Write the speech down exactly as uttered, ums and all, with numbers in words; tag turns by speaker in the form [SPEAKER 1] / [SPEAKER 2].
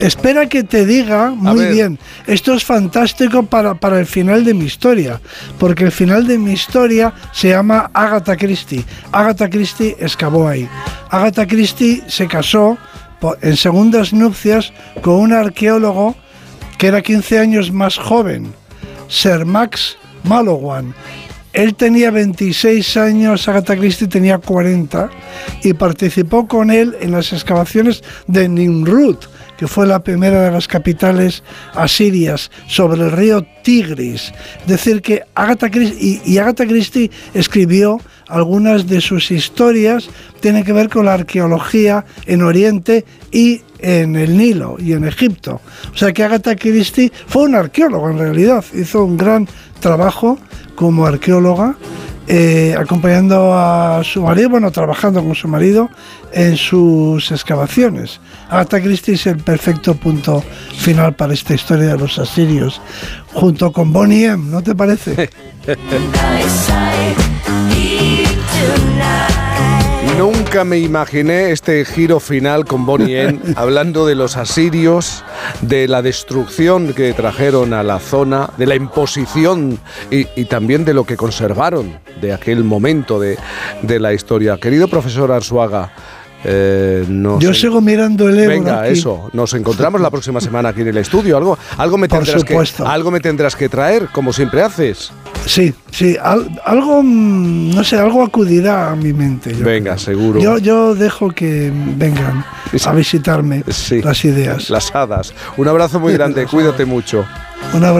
[SPEAKER 1] Espera que te diga, muy bien, esto es fantástico para, para el final de mi historia, porque el final de mi historia se llama Agatha Christie. Agatha Christie excavó ahí. Agatha Christie se casó en segundas nupcias con un arqueólogo que era quince años más joven, Sir Max Mallowan. Él tenía veintiséis años, Agatha Christie tenía cuarenta, y participó con él en las excavaciones de Nimrud, que fue la primera de las capitales asirias, sobre el río Tigris. Es decir, que Agatha Christie, y, y Agatha Christie escribió algunas de sus historias, tienen que ver con la arqueología en Oriente y en el Nilo y en Egipto. O sea que Agatha Christie fue una arqueóloga en realidad, hizo un gran trabajo como arqueóloga, eh, acompañando a su marido, bueno, trabajando con su marido en sus excavaciones. Agatha Christie es el perfecto punto final para esta historia de los asirios, junto con Bonnie M, ¿no te parece?
[SPEAKER 2] Nunca me imaginé este giro final con Bonnie M, hablando de los asirios, de la destrucción que trajeron a la zona, de la imposición y, y también de lo que conservaron de aquel momento de, de la historia. Querido profesor Arzuaga, Eh, no
[SPEAKER 1] Yo
[SPEAKER 2] sé.
[SPEAKER 1] sigo mirando el Ébora.
[SPEAKER 2] Venga,
[SPEAKER 1] aquí.
[SPEAKER 2] eso. Nos encontramos la próxima semana aquí en el estudio. Algo, algo me
[SPEAKER 1] Por
[SPEAKER 2] tendrás que,
[SPEAKER 1] supuesto.
[SPEAKER 2] algo me tendrás que traer, como siempre haces.
[SPEAKER 1] Sí, sí, al, algo, no sé, algo acudirá a mi mente. Yo
[SPEAKER 2] Venga,
[SPEAKER 1] creo.
[SPEAKER 2] seguro.
[SPEAKER 1] Yo, yo dejo que vengan a visitarme
[SPEAKER 2] Sí.
[SPEAKER 1] las ideas.
[SPEAKER 2] Las hadas. Un abrazo muy grande. Cuídate mucho.
[SPEAKER 1] Un abrazo.